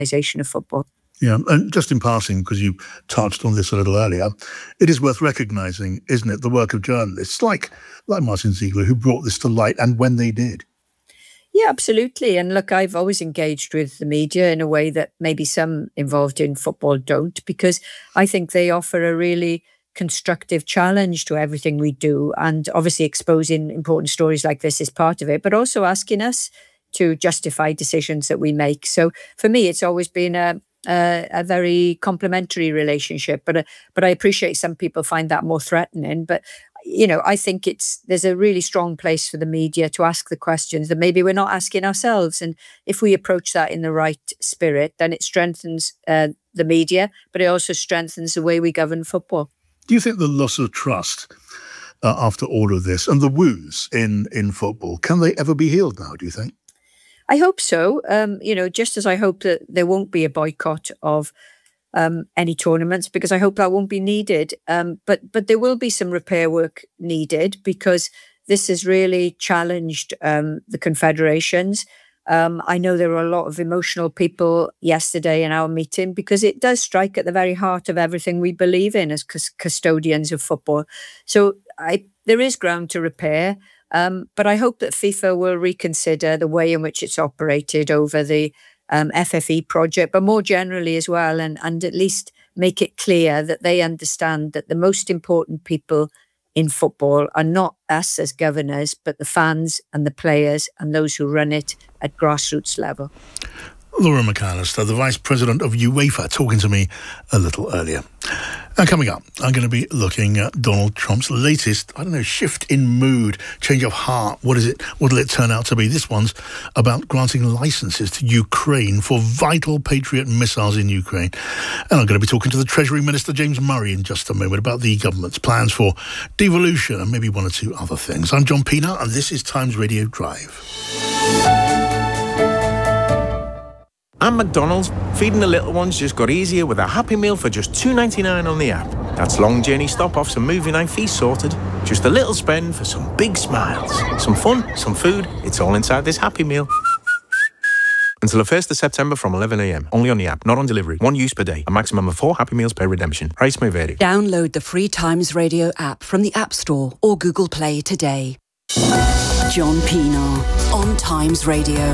of football. Yeah, and just in passing, because you touched on this a little earlier, it is worth recognising, isn't it, the work of journalists like Martin Ziegler, who brought this to light, and when they did. Yeah, absolutely. And look, I've always engaged with the media in a way that maybe some involved in football don't, because I think they offer a really constructive challenge to everything we do. And obviously exposing important stories like this is part of it, but also asking us to justify decisions that we make. So for me, it's always been a very complementary relationship, but I appreciate some people find that more threatening. But I think there's a really strong place for the media to ask the questions that maybe we're not asking ourselves. And if we approach that in the right spirit, then it strengthens the media, but it also strengthens the way we govern football. Do you think the loss of trust after all of this and the woes in football, can they ever be healed now, do you think? I hope so. Just as I hope that there won't be a boycott of any tournaments, because I hope that won't be needed. But there will be some repair work needed, because this has really challenged the confederations. I know there were a lot of emotional people yesterday in our meeting, because it does strike at the very heart of everything we believe in as custodians of football. So there is ground to repair. But I hope that FIFA will reconsider the way in which it's operated over the FFE project, but more generally as well, and at least make it clear that they understand that the most important people in football are not us as governors, but the fans and the players and those who run it at grassroots level. Laura McAllister, the Vice President of UEFA, talking to me a little earlier. And coming up, I'm going to be looking at Donald Trump's latest, shift in mood, change of heart. What'll it turn out to be? This one's about granting licenses to Ukraine for vital Patriot missiles in Ukraine. And I'm going to be talking to the Treasury Minister, James Murray, in just a moment about the government's plans for devolution and maybe one or two other things. I'm John Pina, and this is Times Radio Drive. And McDonald's, feeding the little ones just got easier with a Happy Meal for just $2.99 on the app. That's long journey stop-offs and movie night feast sorted. Just a little spend for some big smiles. Some fun, some food, it's all inside this Happy Meal. Until the 1st of September from 11 a.m. Only on the app, not on delivery. One use per day. A maximum of 4 Happy Meals per redemption. Price may vary. Download the free Times Radio app from the App Store or Google Play today. John Pina on Times Radio.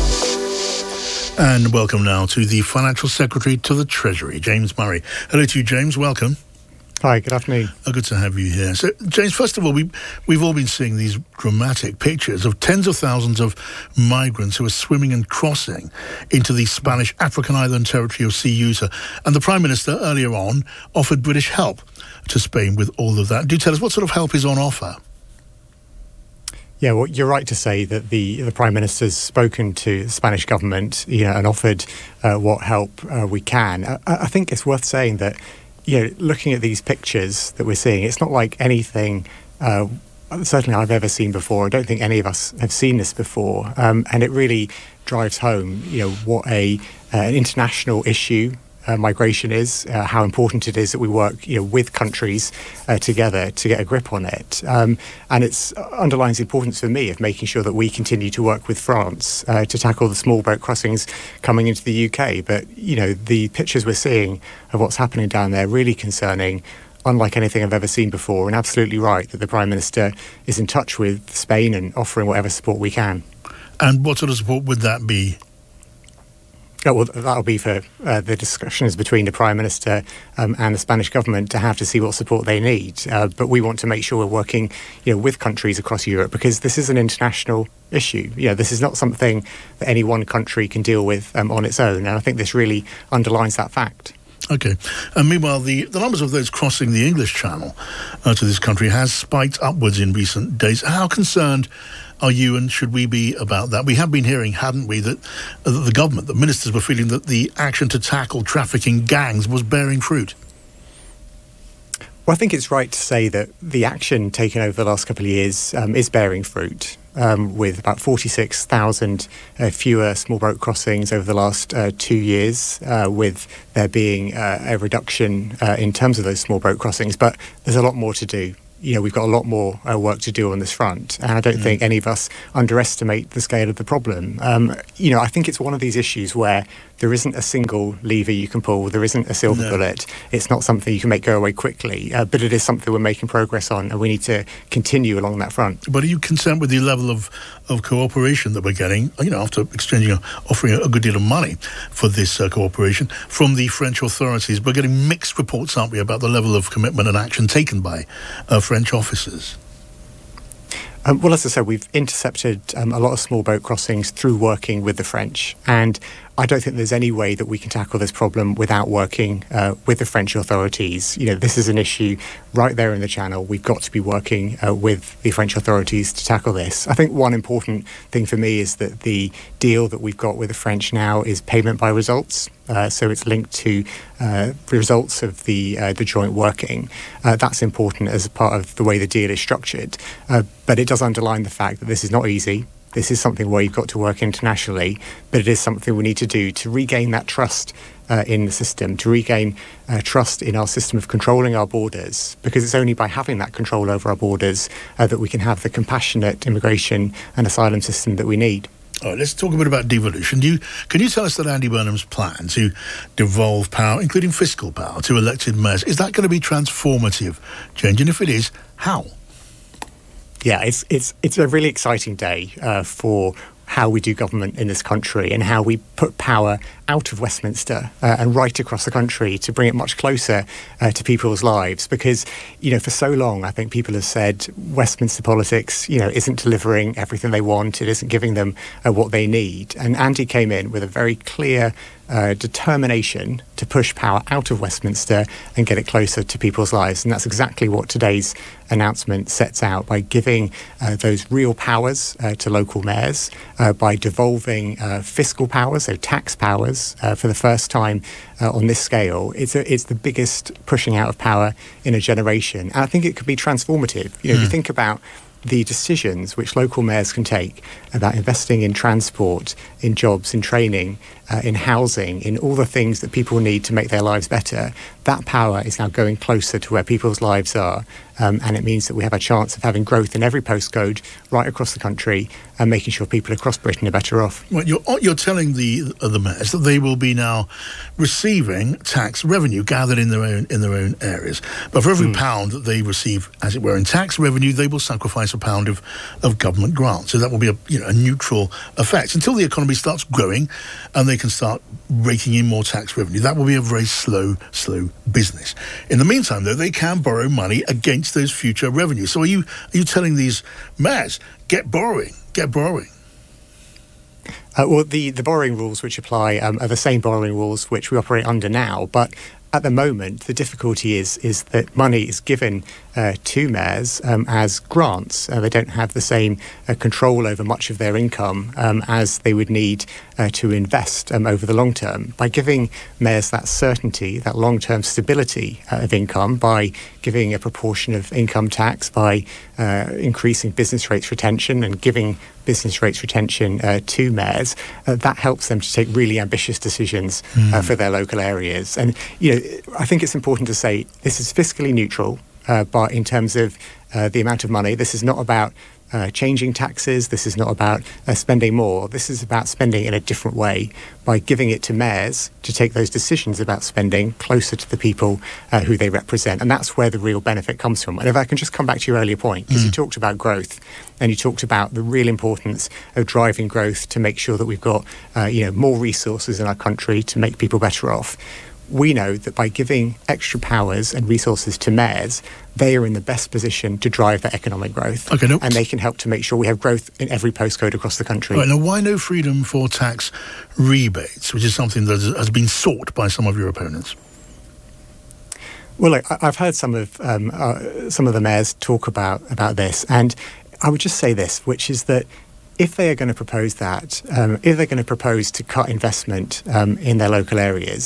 And welcome now to the Financial Secretary to the Treasury, James Murray. Hello to you, James. Welcome. Hi, good afternoon. Good to have you here. So, James, first of all, we've all been seeing these dramatic pictures of tens of thousands of migrants who are swimming and crossing into the Spanish African island territory of Ceuta. And the Prime Minister, earlier on, offered British help to Spain with all of that. Do tell us, what sort of help is on offer? Yeah, well, you're right to say that the Prime Minister's spoken to the Spanish government, and offered what help we can. I think it's worth saying that, looking at these pictures that we're seeing, it's not like anything certainly I've ever seen before. I don't think any of us have seen this before, and it really drives home, what an international issue migration is, how important it is that we work, with countries together to get a grip on it. And it underlines the importance for me of making sure that we continue to work with France to tackle the small boat crossings coming into the UK. But, the pictures we're seeing of what's happening down there, really concerning, unlike anything I've ever seen before, and absolutely right that the Prime Minister is in touch with Spain and offering whatever support we can. And what sort of support would that be? Well, that'll be for the discussions between the Prime Minister and the Spanish government to have to see what support they need. But we want to make sure we're working, with countries across Europe, because this is an international issue. This is not something that any one country can deal with on its own. And I think this really underlines that fact. OK. And meanwhile, the numbers of those crossing the English Channel to this country has spiked upwards in recent days. How concerned are you, and should we be, about that? We have been hearing, hadn't we, that the government, the ministers were feeling that the action to tackle trafficking gangs was bearing fruit. Well, I think it's right to say that the action taken over the last couple of years is bearing fruit, with about 46,000 fewer small boat crossings over the last 2 years, with there being a reduction in terms of those small boat crossings. But there's a lot more to do. We've got a lot more work to do on this front, and I don't think any of us underestimate the scale of the problem. I think it's one of these issues where there isn't a single lever you can pull. There isn't a silver bullet. It's not something you can make go away quickly, but it is something we're making progress on, and we need to continue along that front. But are you concerned with the level of cooperation that we're getting, after offering a good deal of money for this cooperation from the French authorities? We're getting mixed reports, aren't we, about the level of commitment and action taken by French officers? Well, as I said, we've intercepted a lot of small boat crossings through working with the French, and I don't think there's any way that we can tackle this problem without working with the French authorities. This is an issue right there in the Channel. We've got to be working with the French authorities to tackle this. I think one important thing for me is that the deal that we've got with the French now is payment by results. So it's linked to the results of the joint working. That's important as a part of the way the deal is structured. But it does underline the fact that this is not easy. This is something where you've got to work internationally, but it is something we need to do to regain that trust in the system, to regain trust in our system of controlling our borders, because it's only by having that control over our borders that we can have the compassionate immigration and asylum system that we need. All right, let's talk a bit about devolution. Can you tell us that Andy Burnham's plan to devolve power, including fiscal power, to elected mayors, is that going to be transformative change? And if it is, how? Yeah, it's a really exciting day for how we do government in this country and how we put power out of Westminster and right across the country to bring it much closer to people's lives. Because, for so long, I think people have said Westminster politics, isn't delivering everything they want. It isn't giving them what they need. And Andy came in with a very clear determination to push power out of Westminster and get it closer to people's lives. And that's exactly what today's announcement sets out, by giving those real powers to local mayors, by devolving fiscal powers, so tax powers, for the first time on this scale. It's the biggest pushing out of power in a generation. And I think it could be transformative. If you think about the decisions which local mayors can take about investing in transport, in jobs, in training, in housing, in all the things that people need to make their lives better, that power is now going closer to where people's lives are. And it means that we have a chance of having growth in every postcode right across the country and making sure people across Britain are better off. Well, you're telling the mayors that they will be now receiving tax revenue gathered in their own areas. But for every pound that they receive, as it were, in tax revenue, they will sacrifice a pound of government grant. So that will be a neutral effect until the economy starts growing and they can start raking in more tax revenue. That will be a very slow business. In the meantime, though, they can borrow money against those future revenues. So are you telling these mayors, get borrowing? Well, the borrowing rules which apply are the same borrowing rules which we operate under now, but at the moment, the difficulty is that money is given to mayors as grants. They don't have the same control over much of their income as they would need to invest over the long term. By giving mayors that certainty, that long-term stability of income, by giving a proportion of income tax, by increasing business rates retention and giving business rates retention to mayors, that helps them to take really ambitious decisions for their local areas. And, I think it's important to say this is fiscally neutral, but in terms of the amount of money, this is not about changing taxes. This is not about spending more. This is about spending in a different way, by giving it to mayors to take those decisions about spending closer to the people who they represent. And that's where the real benefit comes from. And if I can just come back to your earlier point, because you talked about growth and you talked about the real importance of driving growth to make sure that we've got more resources in our country to make people better off. We know that by giving extra powers and resources to mayors, they are in the best position to drive that economic growth. Okay, and they can help to make sure we have growth in every postcode across the country. Right, now, why no freedom for tax rebates, which is something that has been sought by some of your opponents? Well, look, I've heard some of the mayors talk about this, and I would just say this, which is that if they are going to propose that, if they're going to propose to cut investment in their local areas,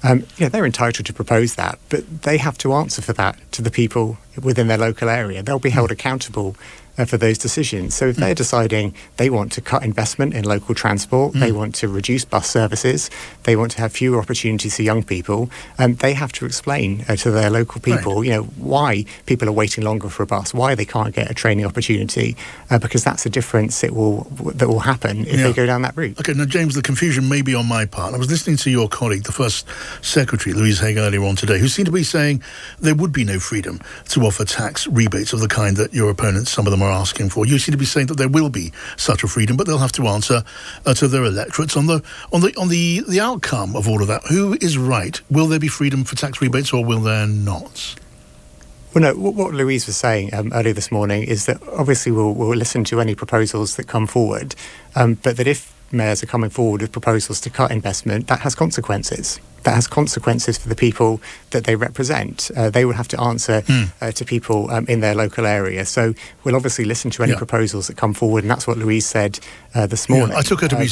they're entitled to propose that, but they have to answer for that to the people within their local area. They'll be held accountable for those decisions. So if they're deciding they want to cut investment in local transport, they want to reduce bus services, they want to have fewer opportunities for young people, they have to explain to their local people, why people are waiting longer for a bus, why they can't get a training opportunity, because that's a difference that will happen if they go down that route. Okay, now James, the confusion may be on my part. I was listening to your colleague, the First Secretary, Louise Haigh, earlier on today, who seemed to be saying there would be no freedom to offer tax rebates of the kind that your opponents, some of them, are asking for. You seem to be saying that there will be such a freedom, but they'll have to answer to their electorates on the outcome of all of that. Who is right? Will there be freedom for tax rebates, or will there not? Well, no, what Louise was saying earlier this morning is that obviously we'll listen to any proposals that come forward, but that if mayors are coming forward with proposals to cut investment, that has consequences. That has consequences for the people that they represent. They will have to answer to people in their local area. So we'll obviously listen to any proposals that come forward, and that's what Louise said this morning. Yeah, I took her to be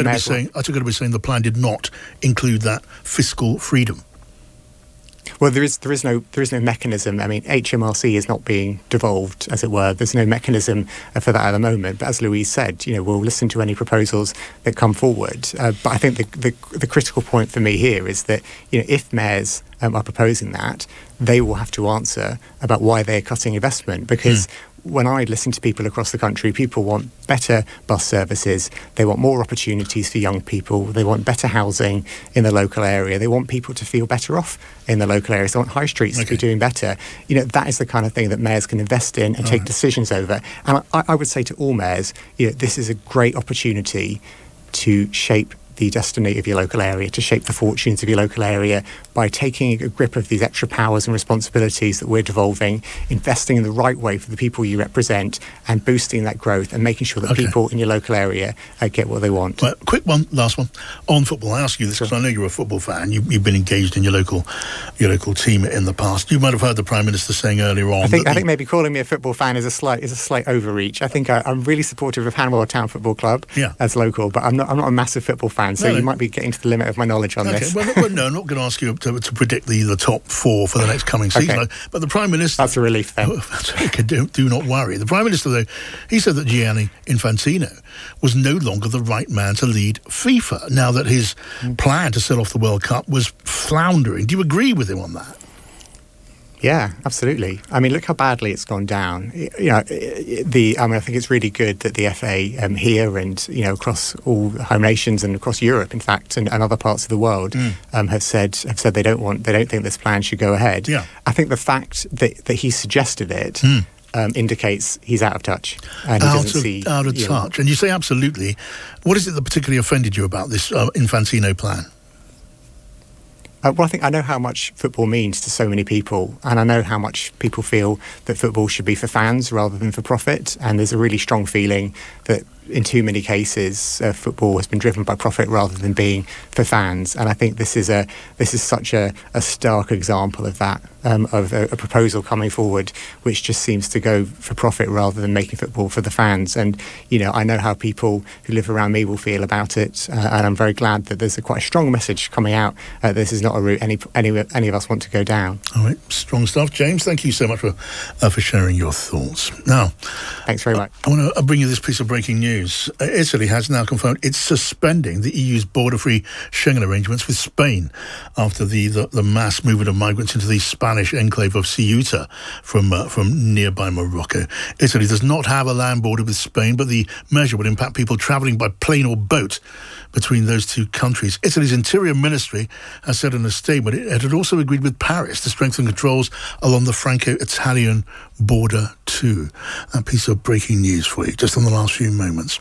saying the plan did not include that fiscal freedom. Well, there is no mechanism. I mean, HMRC is not being devolved, as it were. There's no mechanism for that at the moment. But as Louise said, we'll listen to any proposals that come forward. But I think the critical point for me here is that if mayors are proposing that, they will have to answer about why they're cutting investment, because when I listen to people across the country, people want better bus services, they want more opportunities for young people, they want better housing in the local area, they want people to feel better off in the local areas, they want high streets to be doing better. That is the kind of thing that mayors can invest in and take decisions over. And I would say to all mayors, this is a great opportunity to shape the destiny of your local area, to shape the fortunes of your local area by taking a grip of these extra powers and responsibilities that we're devolving, investing in the right way for the people you represent, and boosting that growth and making sure that people in your local area get what they want. Well, quick one, last one. On football, I ask you this because I know you're a football fan. You've been engaged in your local team in the past. You might have heard the Prime Minister saying earlier on... I think maybe calling me a football fan is a slight overreach. I think I'm really supportive of Hanwell Town Football Club as local, but I'm not a massive football fan. So you might be getting to the limit of my knowledge on this. Well, no, I'm not going to ask you to predict the top four for the next coming season. Okay. But the Prime Minister... That's a relief then. Do not worry. The Prime Minister, though, he said that Gianni Infantino was no longer the right man to lead FIFA, now that his plan to sell off the World Cup was floundering. Do you agree with him on that? Yeah, absolutely. I mean, look how badly it's gone down. I think it's really good that the FA here and across all home nations and across Europe, in fact, and other parts of the world have said they don't think this plan should go ahead. Yeah. I think the fact that he suggested it indicates he's out of touch and he doesn't see out of touch. And you say absolutely. What is it that particularly offended you about this Infantino plan? Well, I think I know how much football means to so many people, and I know how much people feel that football should be for fans rather than for profit, and there's a really strong feeling that in too many cases football has been driven by profit rather than being for fans, and I think this is such a stark example of that, of a proposal coming forward which just seems to go for profit rather than making football for the fans. And I know how people who live around me will feel about it, and I'm very glad that there's quite a strong message coming out. This is not a route any of us want to go down. All right, strong stuff. James, thank you so much for sharing your thoughts. Now, thanks very much. I want to bring you this piece of breaking news. Italy has now confirmed it's suspending the EU's border-free Schengen arrangements with Spain after the mass movement of migrants into the Spanish enclave of Ceuta from nearby Morocco. Italy does not have a land border with Spain, but the measure would impact people travelling by plane or boat between those two countries. Italy's Interior Ministry has said in a statement it had also agreed with Paris to strengthen controls along the Franco-Italian border too. A piece of breaking news for you just in the last few moments.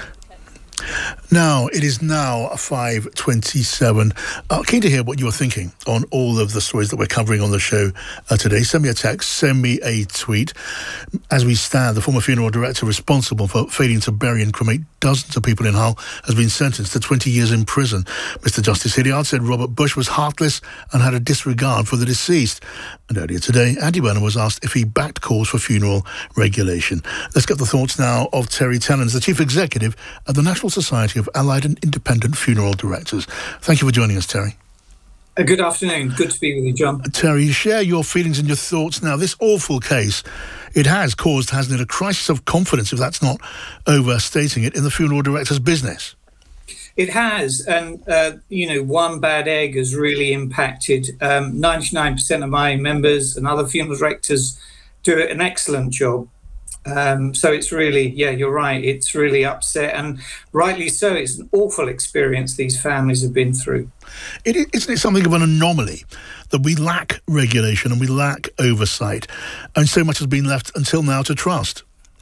Now, it is now 5:27. Keen to hear what you're thinking on all of the stories that we're covering on the show today. Send me a text, send me a tweet. As we stand, the former funeral director responsible for failing to bury and cremate dozens of people in Hull has been sentenced to 20 years in prison. Mr. Justice Hilliard said Robert Bush was heartless and had a disregard for the deceased. And earlier today, Andy Burnham was asked if he backed calls for funeral regulation. Let's get the thoughts now of Terry Tellens, the Chief Executive at the National Society of Allied and Independent Funeral Directors. Thank you for joining us, Terry. Good afternoon. Good to be with you, John. Terry, share your feelings and your thoughts now. This awful case, it has caused, hasn't it, a crisis of confidence, if that's not overstating it, in the funeral director's business. It has, and, one bad egg has really impacted. 99% of my members and other funeral directors do an excellent job. So it's really, you're right, it's really upset, and rightly so. It's an awful experience these families have been through. Isn't it something of an anomaly that we lack regulation and we lack oversight, and so much has been left until now to trust?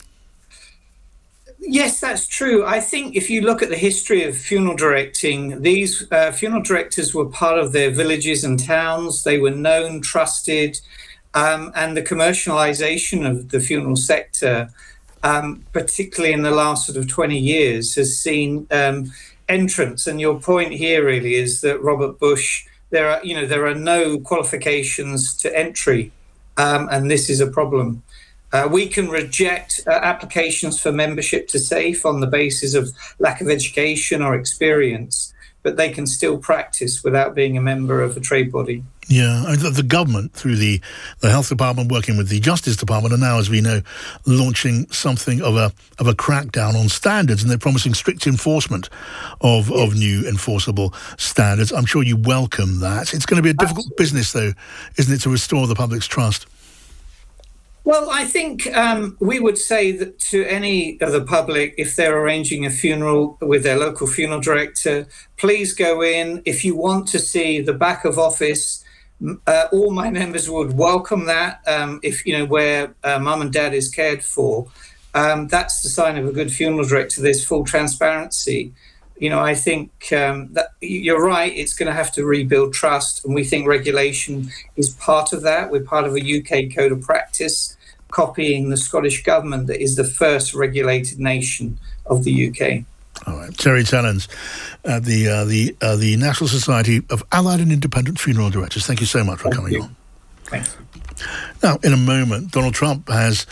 Yes, that's true. I think if you look at the history of funeral directing, these funeral directors were part of their villages and towns. They were known, trusted, and the commercialisation of the funeral sector, particularly in the last sort of 20 years, has seen entrance. And your point here really is that Robert Bush, there are no qualifications to entry, and this is a problem. We can reject applications for membership to SAFE on the basis of lack of education or experience, but they can still practice without being a member of a trade body. Yeah, the government, through the Health Department, working with the Justice Department, are now, as we know, launching something of a crackdown on standards, and they're promising strict enforcement of new enforceable standards. I'm sure you welcome that. It's going to be a difficult business, though, isn't it, to restore the public's trust? Well, I think we would say that to any of the public, if they're arranging a funeral with their local funeral director, please go in. If you want to see the back of office, all my members would welcome that. Where mum and dad is cared for, that's the sign of a good funeral director. There's full transparency. I think that you're right. It's going to have to rebuild trust, and we think regulation is part of that. We're part of a UK code of practice, copying the Scottish government, that is the first regulated nation of the UK. All right, Terry Tallons, the National Society of Allied and Independent Funeral Directors. Thank you so much for coming on. Thanks. Now, in a moment, Donald Trump has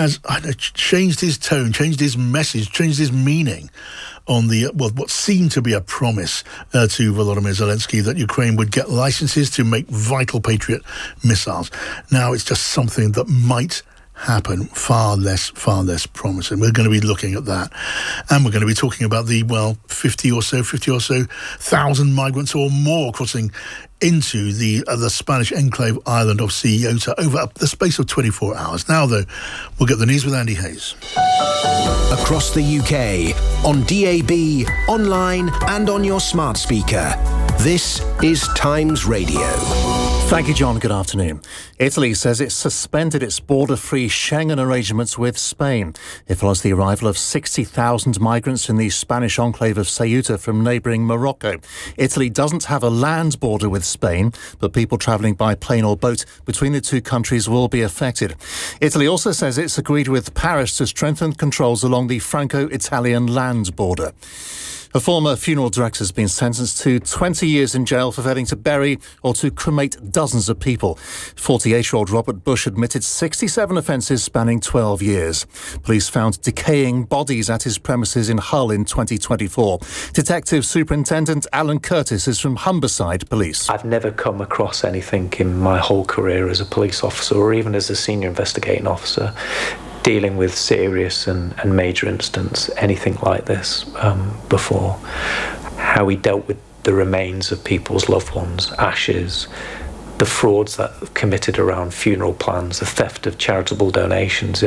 changed his tone, changed his message, changed his meaning on what seemed to be a promise to Volodymyr Zelensky that Ukraine would get licenses to make vital Patriot missiles. Now it's just something that might happen, far less promising. We're going to be looking at that, and we're going to be talking about the 50 or so thousand migrants or more crossing into the Spanish enclave island of Ceuta over the space of 24 hours. Now, though, we'll get the news with Andy Hayes. Across the UK, on DAB, online and on your smart speaker. This is Times Radio. Thank you, John. Good afternoon. Italy says it's suspended its border-free Schengen arrangements with Spain. It follows the arrival of 60,000 migrants in the Spanish enclave of Ceuta from neighbouring Morocco. Italy doesn't have a land border with Spain, but people travelling by plane or boat between the two countries will be affected. Italy also says it's agreed with Paris to strengthen controls along the Franco-Italian land border. A former funeral director has been sentenced to 20 years in jail for failing to bury or to cremate dozens of people. 48-year-old Robert Bush admitted 67 offences spanning 12 years. Police found decaying bodies at his premises in Hull in 2024. Detective Superintendent Alan Curtis is from Humberside Police. I've never come across anything in my whole career as a police officer or even as a senior investigating officer dealing with serious and major incidents, anything like this before. How he dealt with the remains of people's loved ones, ashes, the frauds that have committed around funeral plans, the theft of charitable donations.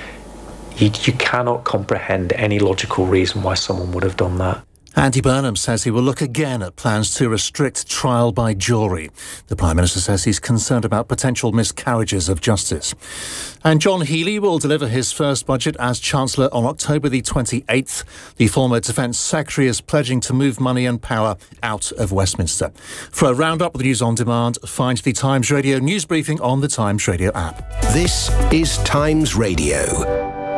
You cannot comprehend any logical reason why someone would have done that. Andy Burnham says he will look again at plans to restrict trial by jury. The Prime Minister says he's concerned about potential miscarriages of justice. And John Healey will deliver his first budget as Chancellor on October the 28th. The former Defence Secretary is pledging to move money and power out of Westminster. For a roundup of the news on demand, find the Times Radio news briefing on the Times Radio app. This is Times Radio.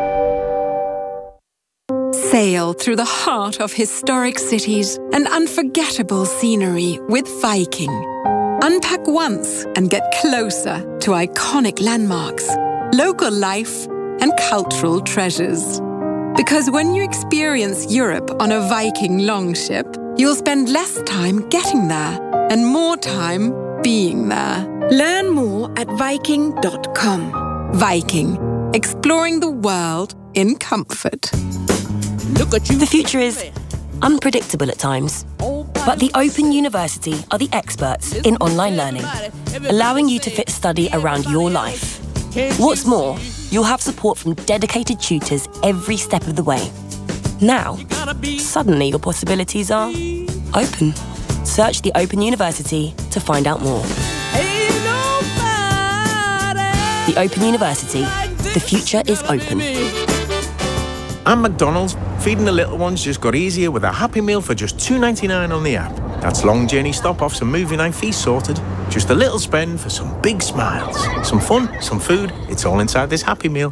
Sail through the heart of historic cities and unforgettable scenery with Viking. Unpack once and get closer to iconic landmarks, local life, and cultural treasures. Because when you experience Europe on a Viking longship, you'll spend less time getting there and more time being there. Learn more at Viking.com. Viking, exploring the world in comfort. The future is unpredictable at times, but the Open University are the experts in online learning, allowing you to fit study around your life. What's more, you'll have support from dedicated tutors every step of the way. Now, suddenly your possibilities are open. Search the Open University to find out more. The Open University. The future is open. And McDonald's, feeding the little ones just got easier with a Happy Meal for just $2.99 on the app. That's long journey stop-offs and movie night feast sorted. Just a little spend for some big smiles. Some fun, some food, it's all inside this Happy Meal.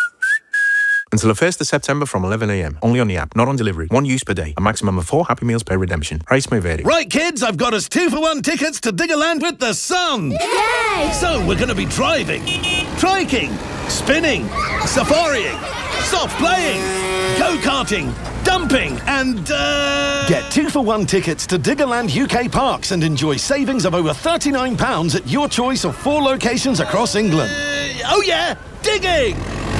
Until the 1st of September from 11 a.m. Only on the app, not on delivery. One use per day. A maximum of 4 Happy Meals per redemption. Price may vary. Right, kids, I've got us 2-for-1 tickets to Diggerland with the sun. Yay! So we're going to be driving, triking, spinning, safarieing, soft playing, go-karting, dumping and, Get 2-for-1 tickets to Diggerland UK Parks and enjoy savings of over £39 at your choice of 4 locations across England. Oh yeah, digging!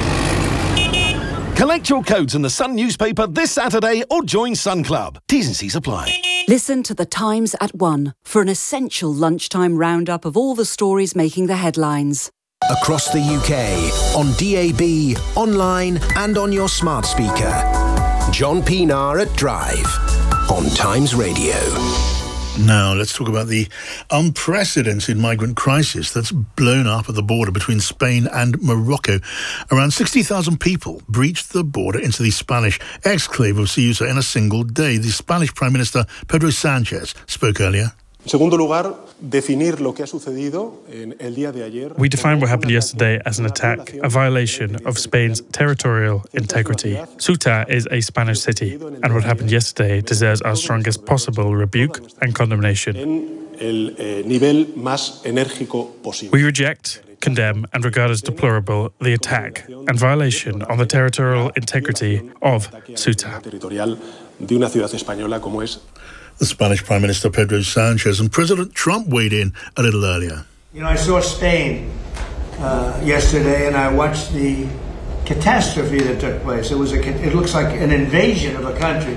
Collect your codes in the Sun newspaper this Saturday or join Sun Club. T's and C's apply. Listen to The Times at 1 for an essential lunchtime roundup of all the stories making the headlines. Across the UK, on DAB, online and on your smart speaker. John Pienaar at Drive on Times Radio. Now, let's talk about the unprecedented migrant crisis that's blown up at the border between Spain and Morocco. Around 60,000 people breached the border into the Spanish exclave of Ceuta in a single day. The Spanish Prime Minister Pedro Sánchez spoke earlier. En segundo lugar, definir lo que ha sucedido en el día de ayer. We define what happened yesterday as an attack, a violation of Spain's territorial integrity. Ceuta is a Spanish city, and what happened yesterday deserves our strongest possible rebuke and condemnation. En el nivel más enérgico posible. We reject, condemn and regard as deplorable the attack and violation on the territorial integrity of Ceuta. Territorial de una ciudad española como es. The Spanish Prime Minister Pedro Sánchez, and President Trump weighed in a little earlier. You know, I saw Spain yesterday, and I watched the catastrophe that took place. It looks like an invasion of a country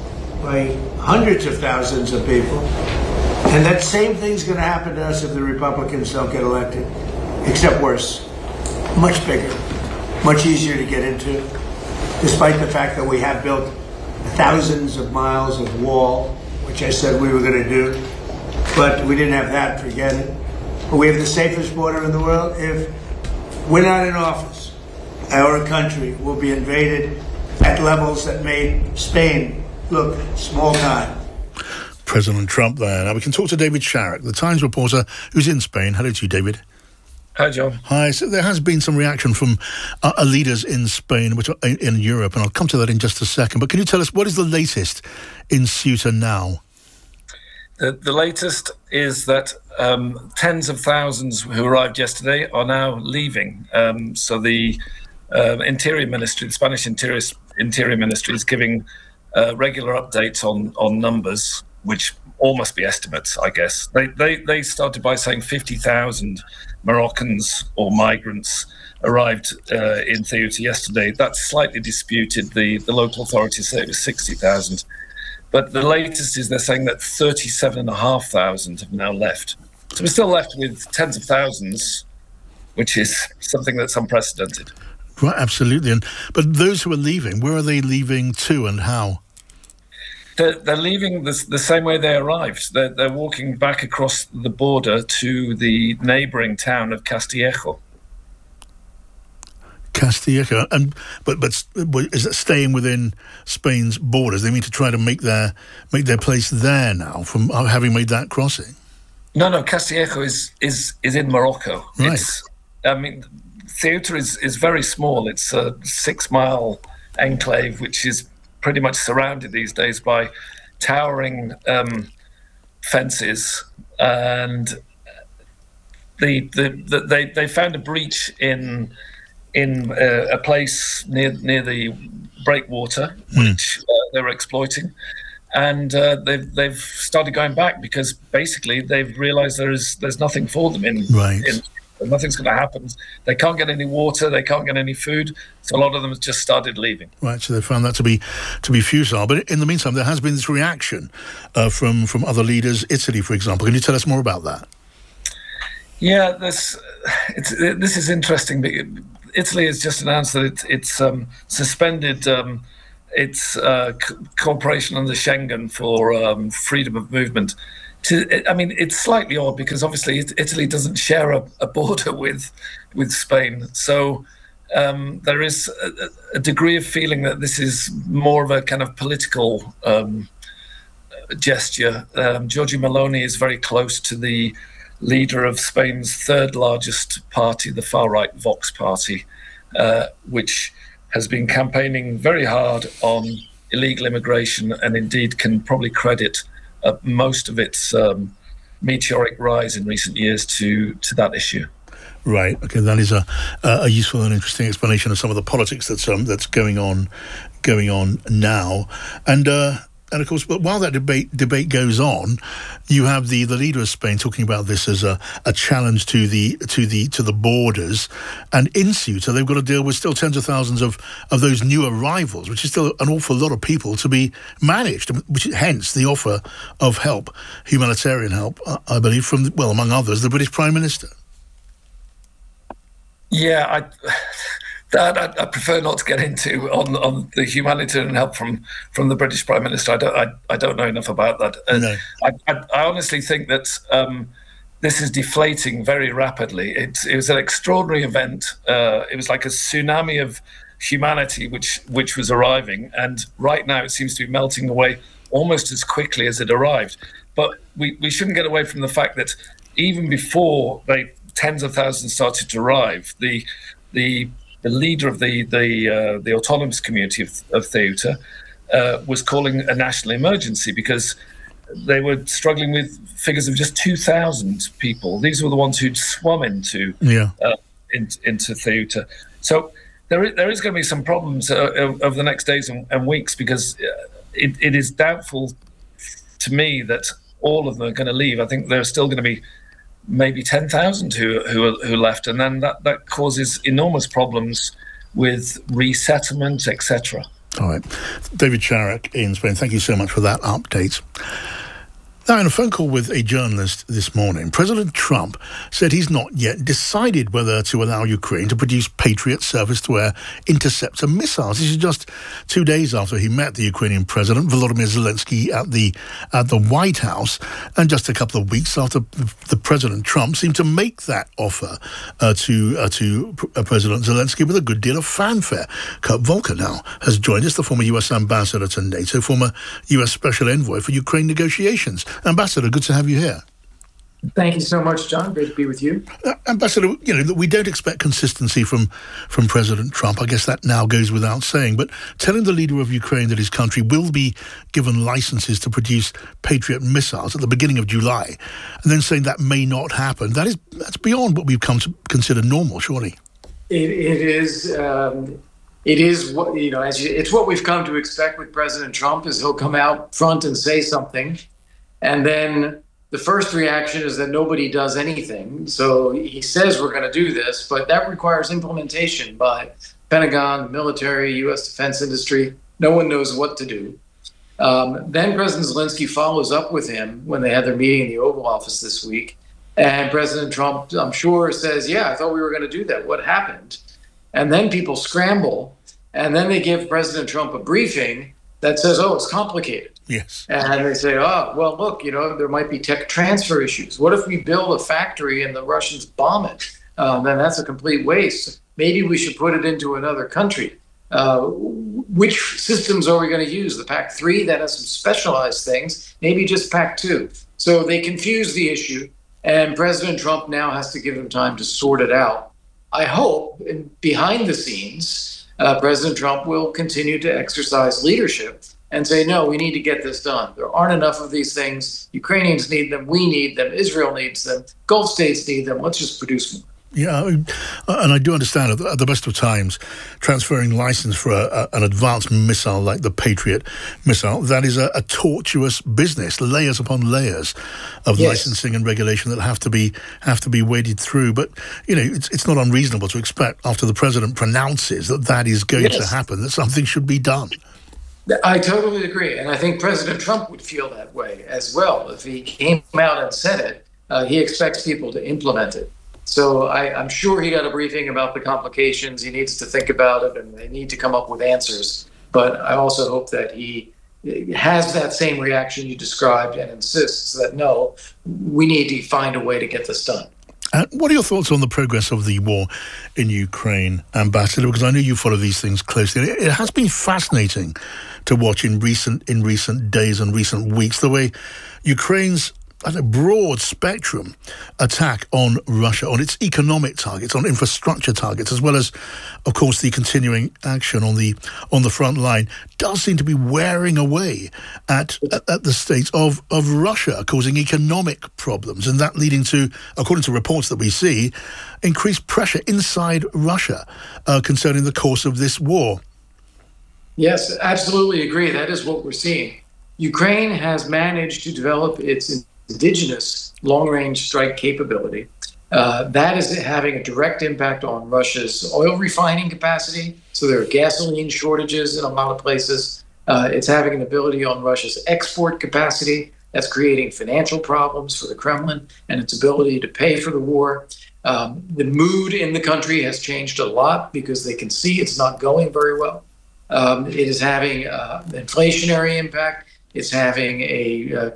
by hundreds of thousands of people. And that same thing's going to happen to us if the Republicans don't get elected, except worse. Much bigger, much easier to get into, despite the fact that we have built thousands of miles of wall, which I said we were going to do, but we didn't have that, forget it. But we have the safest border in the world. If we're not in office, our country will be invaded at levels that made Spain look small time. President Trump there. Now we can talk to David Sharrock, the Times reporter who's in Spain. Hello to you, David. Hi, John. Hi. So there has been some reaction from leaders in Spain, in Europe, and I'll come to that in just a second. But can you tell us what is the latest in Ceuta now? The latest is that tens of thousands who arrived yesterday are now leaving. So the Interior Ministry, the Spanish Interior Ministry, is giving regular updates on numbers, which all must be estimates, I guess. They started by saying 50,000 Moroccans or migrants arrived in Ceuta yesterday. That's slightly disputed. The local authorities say it was 60,000. But the latest is they're saying that 37,500 have now left. So we're still left with tens of thousands, which is something that's unprecedented. Right, absolutely. But those who are leaving, where are they leaving to and how? They're leaving the same way they arrived. They're walking back across the border to the neighbouring town of Castillejo. Castillejo, but is it staying within Spain's borders? They mean to try to make their place there now from having made that crossing. No, Castillejo is in Morocco. Right. Ceuta is very small. It's a 6-mile enclave, which is pretty much surrounded these days by towering fences, and they found a breach in a place near the breakwater, which they were exploiting, and they've started going back because basically they've realised there's nothing for them in nothing's going to happen. They can't get any water, they can't get any food, so a lot of them have just started leaving. Right, so they found that to be futile. But in the meantime, there has been this reaction from other leaders. Italy, for example. Can you tell us more about that? Yeah, this is interesting. Italy has just announced that it's suspended its cooperation under Schengen for freedom of movement. It's slightly odd because obviously Italy doesn't share a border with Spain, so there is a degree of feeling that this is more of a kind of political gesture. Giorgia Meloni is very close to the leader of Spain's third largest party, the far-right Vox party, which has been campaigning very hard on illegal immigration and indeed can probably credit most of its meteoric rise in recent years to that issue. Right. Okay. That is a useful and interesting explanation of some of the politics that's going on now, and of course, but while that debate goes on, you have the leader of Spain talking about this as a challenge to the borders, and in Ceuta they've got to deal with still tens of thousands of those new arrivals, which is still an awful lot of people to be managed. Which hence the offer of help, humanitarian help, I believe, from among others, the British Prime Minister. Yeah, I prefer not to get into on the humanitarian help from the British Prime Minister. I don't know enough about that. No. I honestly think that this is deflating very rapidly. It was an extraordinary event. It was like a tsunami of humanity which was arriving, and right now it seems to be melting away almost as quickly as it arrived. But we shouldn't get away from the fact that even before tens of thousands started to arrive, the leader of the autonomous community of Ceuta was calling a national emergency because they were struggling with figures of just 2,000 people. These were the ones who'd swum into Ceuta. So there is going to be some problems over the next days and weeks because it is doubtful to me that all of them are going to leave. I think there's still going to be maybe 10,000 who left, and then that causes enormous problems with resettlement, etc. All right. David Sharrock in Spain, thank you so much for that update. Now, in a phone call with a journalist this morning, President Trump said he's not yet decided whether to allow Ukraine to produce Patriot surface-to-air interceptor missiles. This is just 2 days after he met the Ukrainian President, Volodymyr Zelensky, at the White House, and just a couple of weeks after the President Trump seemed to make that offer to President Zelensky with a good deal of fanfare. Kurt Volker now has joined us, the former U.S. ambassador to NATO, former U.S. special envoy for Ukraine negotiations. Ambassador, good to have you here. Thank you so much, John. Great to be with you. Ambassador, we don't expect consistency from President Trump. I guess that now goes without saying. But telling the leader of Ukraine that his country will be given licenses to produce Patriot missiles at the beginning of July, and then saying that may not happen, that's beyond what we've come to consider normal, surely. It is. It is what it's what we've come to expect with President Trump. Is he'll come out front and say something, and then the first reaction is that nobody does anything. So he says we're going to do this, but that requires implementation by Pentagon, military, U.S. defense industry. No one knows what to do. Then President Zelensky follows up with him when they had their meeting in the Oval Office this week. And President Trump, I'm sure, says, yeah, I thought we were going to do that. What happened? And then people scramble. And then they give President Trump a briefing that says, oh, it's complicated. Yes. And they say, oh, well, look, there might be tech transfer issues. What if we build a factory and the Russians bomb it? Then that's a complete waste. Maybe we should put it into another country. Which systems are we going to use? The PAC-3 that has some specialized things, maybe just PAC-2. So they confuse the issue, and President Trump now has to give them time to sort it out. I hope, behind the scenes, President Trump will continue to exercise leadership and say, no, we need to get this done. There aren't enough of these things. Ukrainians need them. We need them. Israel needs them. Gulf states need them. Let's just produce more. Yeah, and I do understand at the best of times, transferring license for an advanced missile like the Patriot missile, that is a tortuous business, layers upon layers of licensing and regulation that have to be waded through. But, you know, it's not unreasonable to expect after the president pronounces that is going to happen, that something should be done. I totally agree. And I think President Trump would feel that way as well. If he came out and said it, he expects people to implement it. So I'm sure he got a briefing about the complications. He needs to think about it, and they need to come up with answers. But I also hope that he has that same reaction you described and insists that, no, we need to find a way to get this done. What are your thoughts on the progress of the war in Ukraine, Ambassador? Because I know you follow these things closely. It has been fascinating to watch in recent days and recent weeks the way Ukraine's a broad spectrum attack on Russia, on its economic targets, on infrastructure targets, as well as, of course, the continuing action on the front line, does seem to be wearing away at the state of Russia, causing economic problems, and that leading to, according to reports that we see, increased pressure inside Russia concerning the course of this war. Yes, absolutely agree. That is what we're seeing. Ukraine has managed to develop its indigenous long-range strike capability. That is having a direct impact on Russia's oil refining capacity. So there are gasoline shortages in a lot of places. It's having an ability on Russia's export capacity. That's creating financial problems for the Kremlin and its ability to pay for the war. The mood in the country has changed a lot because they can see it's not going very well. It is having an inflationary impact. It's having a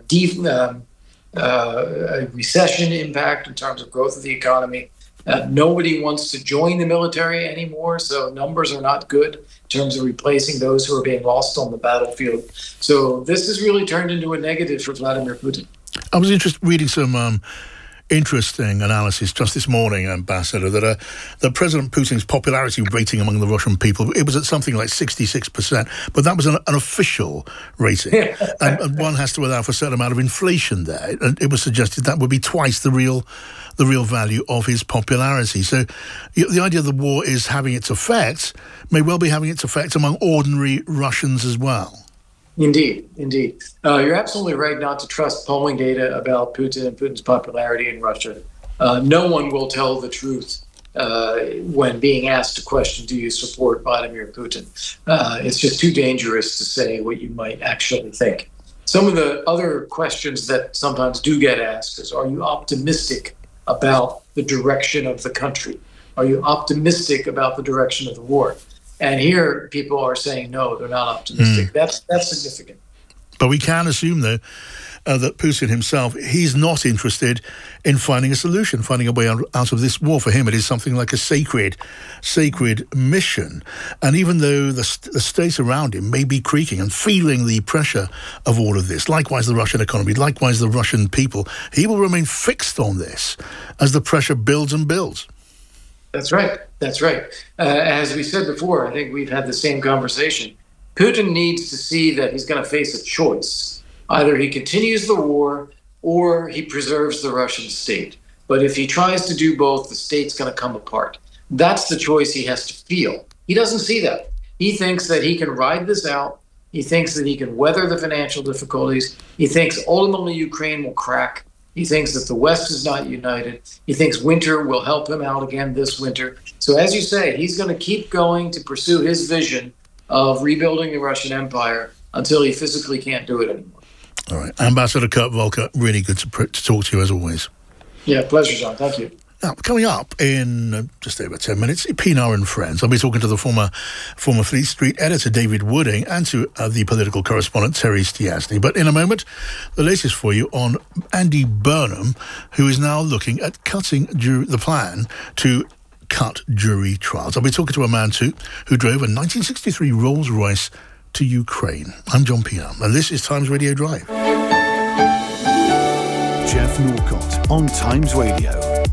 recession impact in terms of growth of the economy. Nobody wants to join the military anymore, so numbers are not good in terms of replacing those who are being lost on the battlefield. So this has really turned into a negative for Vladimir Putin. I was reading some interesting analysis just this morning, Ambassador, that President Putin's popularity rating among the Russian people, it was at something like 66%, but that was an official rating. and one has to allow for a certain amount of inflation there. And it was suggested that would be twice the real value of his popularity. So the idea the war is having its effects may well be having its effects among ordinary Russians as well. Indeed. You're absolutely right not to trust polling data about Putin and Putin's popularity in Russia. No one will tell the truth when being asked a question, do you support Vladimir Putin? It's just too dangerous to say what you might actually think. Some of the other questions that sometimes do get asked is, are you optimistic about the direction of the country? Are you optimistic about the direction of the war? And here, people are saying, no, they're not optimistic. That's significant. But we can assume, though, that Putin himself, he's not interested in finding a solution, finding a way out of this war. For him, it is something like a sacred mission. And even though the state around him may be creaking and feeling the pressure of all of this, likewise the Russian economy, likewise the Russian people, he will remain fixed on this as the pressure builds and builds. That's right. As we said before, I think we've had the same conversation. Putin needs to see that he's going to face a choice. Either he continues the war or he preserves the Russian state. But if he tries to do both, the state's going to come apart. That's the choice he has to feel. He doesn't see that. He thinks that he can ride this out. He thinks that he can weather the financial difficulties. He thinks ultimately Ukraine will crack. He thinks that the West is not united. He thinks winter will help him out again this winter. So as you say, he's going to keep going to pursue his vision of rebuilding the Russian Empire until he physically can't do it anymore. All right. Ambassador Kurt Volker, really good to talk to you as always. Yeah, pleasure, John. Thank you. Now, coming up in just over 10 minutes, Pinar and Friends. I'll be talking to the former Fleet Street editor, David Wooding, and to the political correspondent, Terry Stiasny. But in a moment, the latest for you on Andy Burnham, who is now looking at the plan to cut jury trials. I'll be talking to a man, too, who drove a 1963 Rolls-Royce to Ukraine. I'm John Pinar, and this is Times Radio Drive. Jeff Norcott on Times Radio.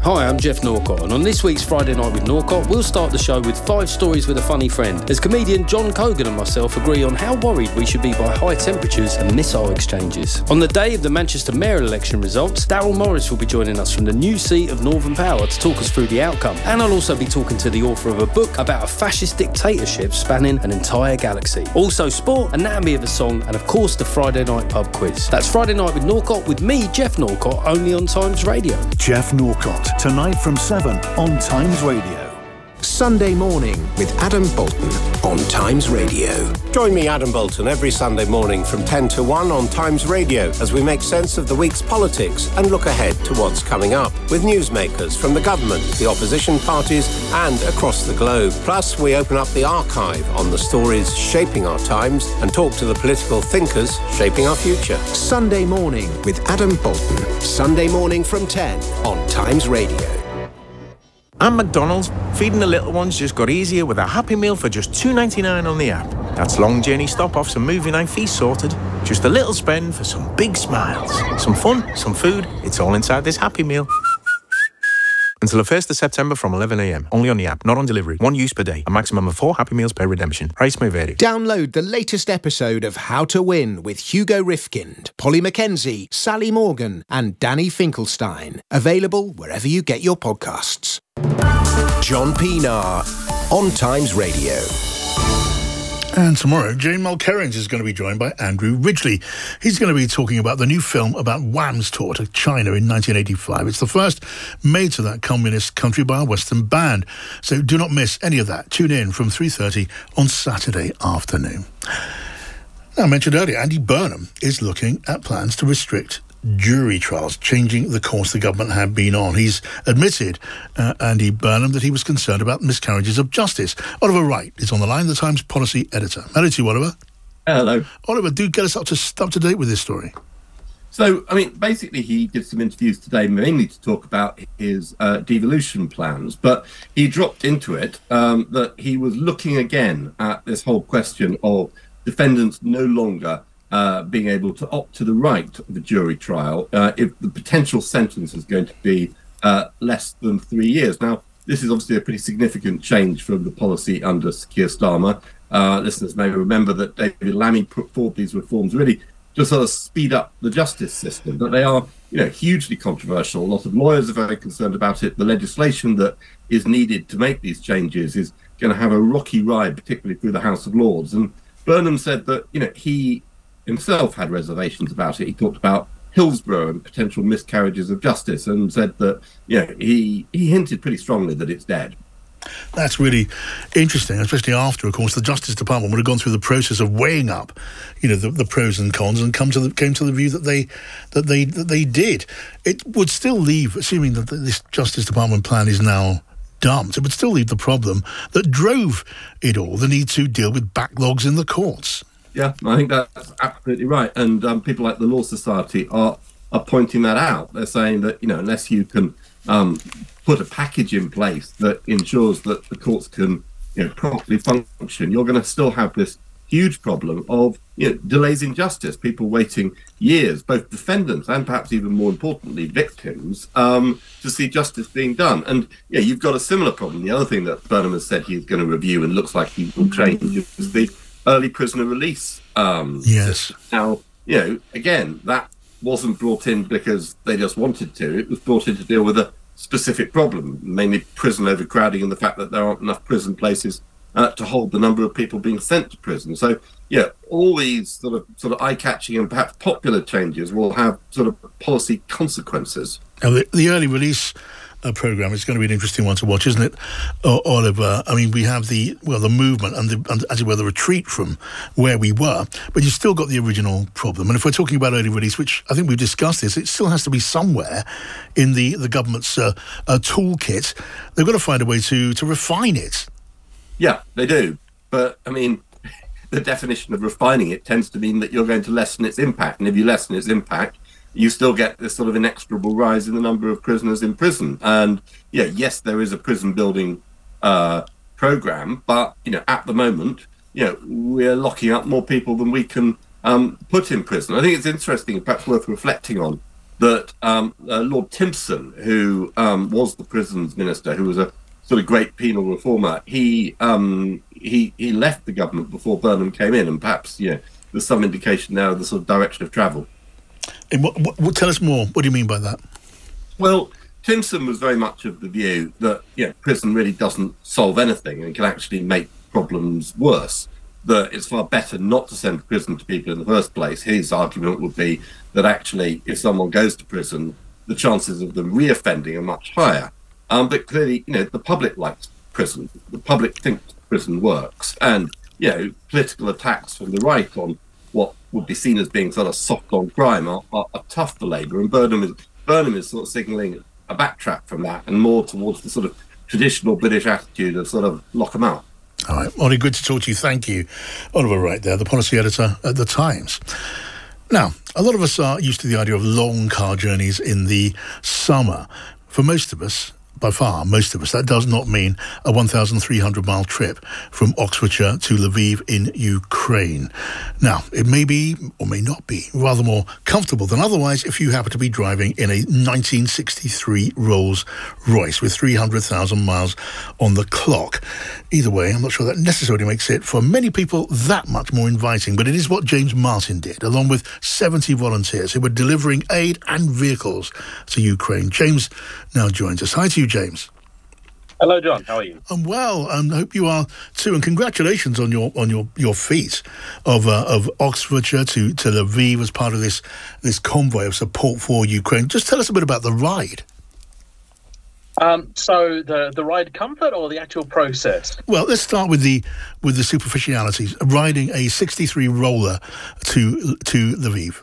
Hi, I'm Jeff Norcott, and on this week's Friday Night with Norcott, we'll start the show with 5 stories with a funny friend, as comedian John Cogan and myself agree on how worried we should be by high temperatures and missile exchanges. On the day of the Manchester mayor election results, Daryl Morris will be joining us from the new seat of Northern Power to talk us through the outcome. And I'll also be talking to the author of a book about a fascist dictatorship spanning an entire galaxy. Also sport, anatomy of a song, and of course the Friday Night Pub Quiz. That's Friday Night with Norcott with me, Jeff Norcott, only on Times Radio. Jeff Norcott, tonight from 7 on Times Radio. Sunday Morning with Adam Bolton on Times Radio. Join me, Adam Bolton, every Sunday morning from 10 to 1 on Times Radio as we make sense of the week's politics and look ahead to what's coming up with newsmakers from the government, the opposition parties and across the globe. Plus, we open up the archive on the stories shaping our times and talk to the political thinkers shaping our future. Sunday Morning with Adam Bolton. Sunday morning from 10 on Times Radio. And McDonald's, feeding the little ones just got easier with a Happy Meal for just $2.99 on the app. That's long journey stop-offs and movie night feast sorted. Just a little spend for some big smiles. Some fun, some food, it's all inside this Happy Meal. Until the 1st of September from 11 a.m. Only on the app, not on delivery. 1 use per day. A maximum of 4 Happy Meals per redemption. Price may vary. Download the latest episode of How to Win with Hugo Rifkind, Polly Mackenzie, Sally Morgan and Danny Finkelstein. Available wherever you get your podcasts. John Pienaar on Times Radio. And tomorrow, Jane Mulkerrins is going to be joined by Andrew Ridgeley. He's going to be talking about the new film about Wham's tour to China in 1985. It's the first made to that communist country by a Western band. So do not miss any of that. Tune in from 3:30 on Saturday afternoon. Now, I mentioned earlier, Andy Burnham is looking at plans to restrict jury trials, changing the course the government had been on. He's admitted, Andy Burnham, that he was concerned about miscarriages of justice. Oliver Wright is on the line, the Times policy editor. Hello to you, Oliver. Hello. Oliver, do get us up to date with this story. So, I mean, basically he did some interviews today mainly to talk about his devolution plans, but he dropped into it that he was looking again at this whole question of defendants no longer being able to opt to the right of a jury trial if the potential sentence is going to be less than 3 years. Now, this is obviously a pretty significant change from the policy under Keir Starmer. Listeners may remember that David Lammy put forward these reforms really to sort of speed up the justice system, but they are, hugely controversial. A lot of lawyers are very concerned about it. The legislation that is needed to make these changes is going to have a rocky ride, particularly through the House of Lords. And Burnham said that, he himself had reservations about it. He talked about Hillsborough and potential miscarriages of justice and said that, he hinted pretty strongly that it's dead. That's really interesting, especially after, of course, the Justice Department would have gone through the process of weighing up, the pros and cons, and came to the view that they did. It would still leave, assuming that this Justice Department plan is now dumped, it would still leave the problem that drove it all, the need to deal with backlogs in the courts. Yeah, I think that's absolutely right. And people like the Law Society are pointing that out. They're saying that, unless you can put a package in place that ensures that the courts can, properly function, you're going to still have this huge problem of, delays in justice, people waiting years, both defendants and perhaps even more importantly, victims, to see justice being done. And you've got a similar problem. The other thing that Burnham has said he's going to review and looks like he will change is the early prisoner release. Yes. Now, again, that wasn't brought in because they just wanted to. It was brought in to deal with a specific problem, mainly prison overcrowding and the fact that there aren't enough prison places to hold the number of people being sent to prison. So, all these sort of eye-catching and perhaps popular changes will have sort of policy consequences. Now, the early release programme is going to be an interesting one to watch, isn't it, Oliver? I mean, we have the movement and as it were, the retreat from where we were, but you've still got the original problem. And if we're talking about early release, which I think we've discussed this, it still has to be somewhere in the government's toolkit. They've got to find a way to refine it. Yeah, they do. But, I mean, the definition of refining it tends to mean that you're going to lessen its impact. And if you lessen its impact, you still get this sort of inexorable rise in the number of prisoners in prison. And, yes, there is a prison building programme, but, at the moment, we're locking up more people than we can put in prison. I think it's interesting, perhaps worth reflecting on, that Lord Timpson, who was the prisons minister, who was a sort of great penal reformer, he left the government before Burnham came in, and perhaps there's some indication now of the sort of direction of travel. And what tell us more. What do you mean by that? Well, Timpson was very much of the view that prison really doesn't solve anything and can actually make problems worse. That it's far better not to send to prison to people in the first place. His argument would be that actually, if someone goes to prison, the chances of them reoffending are much higher. But clearly, the public likes prison. The public thinks prison works, and political attacks from the right on what would be seen as being sort of soft on crime are tough for Labour. And Burnham is sort of signalling a backtrack from that and more towards the sort of traditional British attitude of sort of lock them out. All right, Ollie, good to talk to you. Thank you. Oliver Wright there, the policy editor at The Times. Now, a lot of us are used to the idea of long car journeys in the summer. For most of us, by far, most of us, that does not mean a 1,300-mile trip from Oxfordshire to Lviv in Ukraine. Now, it may be, or may not be, rather more comfortable than otherwise if you happen to be driving in a 1963 Rolls-Royce with 300,000 miles on the clock. Either way, I'm not sure that necessarily makes it, for many people, that much more inviting, but it is what James Martin did, along with 70 volunteers who were delivering aid and vehicles to Ukraine. James now joins us. Hi to you, James. Hello, John. How are you? I'm well, and I hope you are too. And congratulations on your feat of Oxfordshire to Lviv as part of this convoy of support for Ukraine. Just tell us a bit about the ride. So the ride comfort or the actual process? Well, let's start with the superficialities. Riding a 63 roller to Lviv.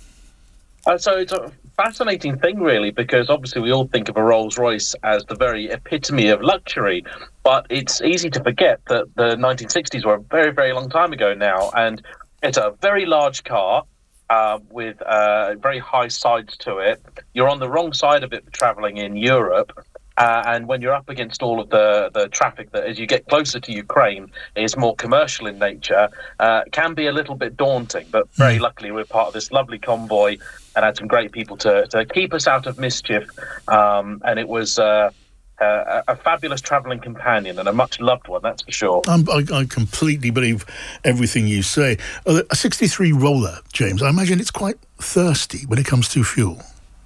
So it's a fascinating thing, really, because obviously we all think of a Rolls-Royce as the very epitome of luxury, but it's easy to forget that the 1960s were a very, very long time ago now, and it's a very large car with very high sides to it. You're on the wrong side of it traveling in Europe. And when you're up against all of the traffic that, as you get closer to Ukraine, is more commercial in nature, can be a little bit daunting. But very luckily, we're part of this lovely convoy and had some great people to keep us out of mischief. And it was a fabulous travelling companion and a much-loved one, that's for sure. I completely believe everything you say. A 63 roller, James, I imagine it's quite thirsty when it comes to fuel.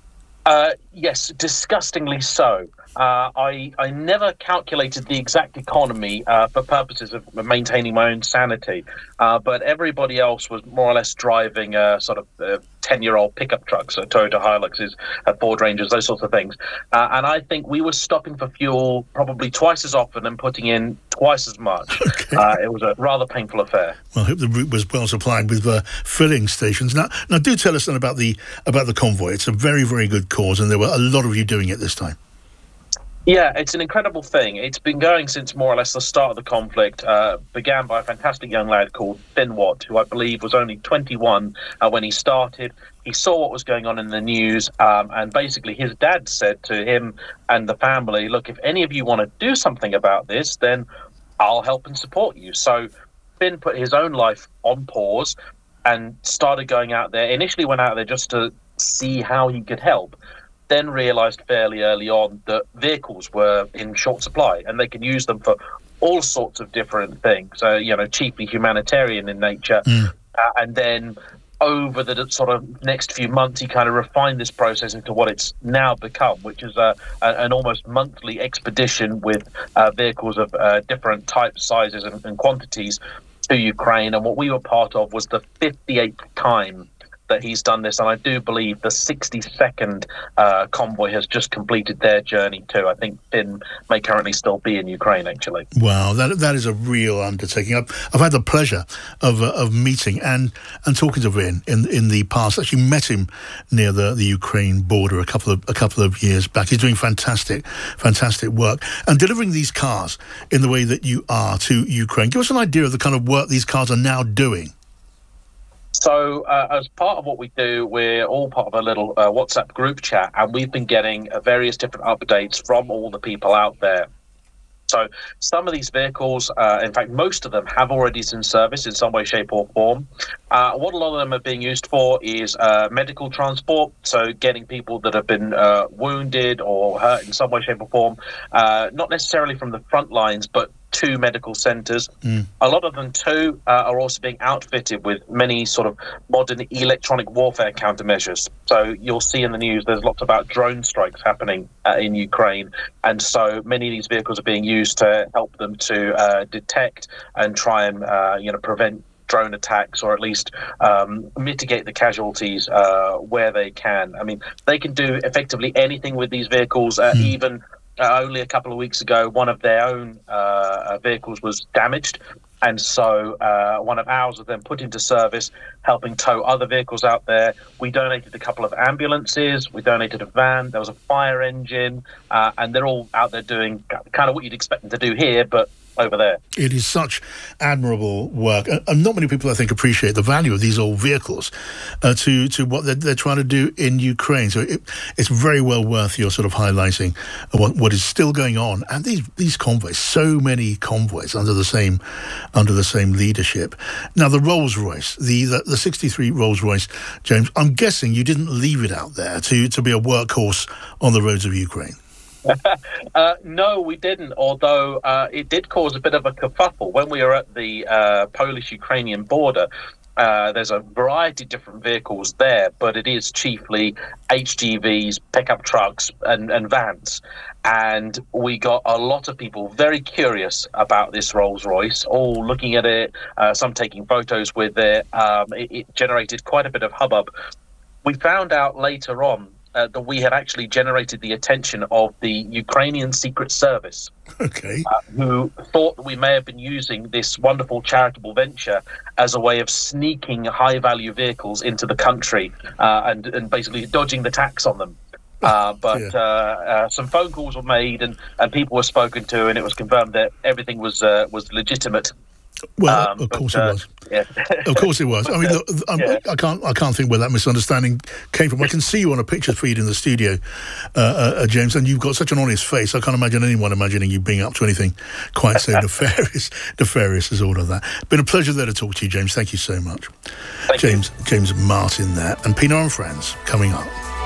Yes, disgustingly so. I never calculated the exact economy for purposes of maintaining my own sanity, but everybody else was more or less driving sort of 10-year-old pickup trucks, so Toyota Hiluxes, Ford Rangers, those sorts of things. And I think we were stopping for fuel probably twice as often and putting in twice as much. Okay. It was a rather painful affair. Well, I hope the route was well supplied with filling stations. Now, do tell us then about the convoy. It's a very, very good cause, and there were a lot of you doing it this time. Yeah, it's an incredible thing. It's been going since more or less the start of the conflict. Began by a fantastic young lad called Finn Watt, who I believe was only 21 when he started. He saw what was going on in the news, and basically his dad said to him and the family, look, if any of you want to do something about this, then I'll help and support you. So Finn put his own life on pause and started going out there. Initially went out there just to see how he could help. Then realised fairly early on that vehicles were in short supply and they could use them for all sorts of different things, chiefly humanitarian in nature. And then over the sort of next few months, he kind of refined this process into what it's now become, which is an almost monthly expedition with vehicles of different types, sizes and quantities to Ukraine. And what we were part of was the 58th time that he's done this, and I do believe the 62nd convoy has just completed their journey too. I think Finn may currently still be in Ukraine, actually. Wow, that is a real undertaking. I've had the pleasure of meeting and talking to Finn in the past. Actually met him near the Ukraine border a couple of years back. He's doing fantastic work and delivering these cars in the way that you are to Ukraine. Give us an idea of the kind of work these cars are now doing. So as part of what we do, we're all part of a little WhatsApp group chat, and we've been getting various different updates from all the people out there. So some of these vehicles, in fact, most of them have already been serviced in some way, shape or form. What a lot of them are being used for is medical transport, so getting people that have been wounded or hurt in some way, shape or form, not necessarily from the front lines, but to medical centres. A lot of them too are also being outfitted with many sort of modern electronic warfare countermeasures. So you'll see in the news there's lots about drone strikes happening in Ukraine, and so many of these vehicles are being used to help them to detect and try and prevent drone attacks, or at least mitigate the casualties where they can. I mean, they can do effectively anything with these vehicles. Even only a couple of weeks ago, one of their own vehicles was damaged, and so one of ours was then put into service, helping tow other vehicles out there. We donated a couple of ambulances, we donated a van, there was a fire engine, and they're all out there doing kind of what you'd expect them to do here, but over there. It is such admirable work, and not many people, I think, appreciate the value of these old vehicles to what they're trying to do in Ukraine. So it's very well worth your sort of highlighting what is still going on. And these convoys, so many convoys under the same leadership. Now, the Rolls-Royce, the 63 Rolls-Royce, James, I'm guessing you didn't leave it out there to be a workhorse on the roads of Ukraine. No, we didn't, although it did cause a bit of a kerfuffle. When we were at the Polish-Ukrainian border, there's a variety of different vehicles there, but it is chiefly HGVs, pickup trucks and vans. And we got a lot of people very curious about this Rolls-Royce, all looking at it, some taking photos with it. It generated quite a bit of hubbub. We found out later on that we had actually generated the attention of the Ukrainian Secret Service, who thought that we may have been using this wonderful charitable venture as a way of sneaking high-value vehicles into the country and basically dodging the tax on them. But some phone calls were made and people were spoken to, and it was confirmed that everything was legitimate. Well, of course it was. Yeah. Of course it was. I mean, look, I can't think where that misunderstanding came from. I can see you on a picture feed in the studio, James, and you've got such an honest face. I can't imagine anyone imagining you being up to anything quite so nefarious as all of that. Been a pleasure there to talk to you, James. Thank you so much. James Martin there, and Pienaar and Friends coming up.